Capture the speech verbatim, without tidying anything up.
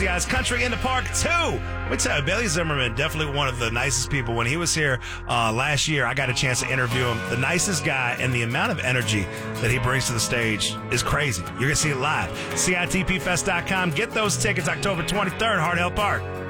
Guys, Country in the Park two. Let me tell you, Bailey Zimmerman, definitely one of the nicest people. When he was here uh, last year, I got a chance to interview him. The nicest guy, and the amount of energy that he brings to the stage is crazy. You're going to see it live. C I T P fest dot com. Get those tickets October twenty-third, Hard Hill Park.